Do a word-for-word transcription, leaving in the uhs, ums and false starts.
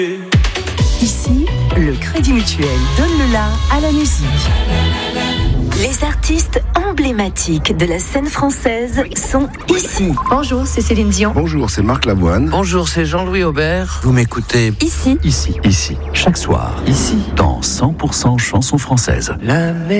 Ici, le Crédit Mutuel donne le la à la musique. Les artistes emblématiques de la scène française sont ici. Bonjour, c'est Céline Dion. Bonjour, c'est Marc Lavoine. Bonjour, c'est Jean-Louis Aubert. Vous m'écoutez Ici. Ici, ici, chaque soir, ici, dans cent pour cent chansons françaises. La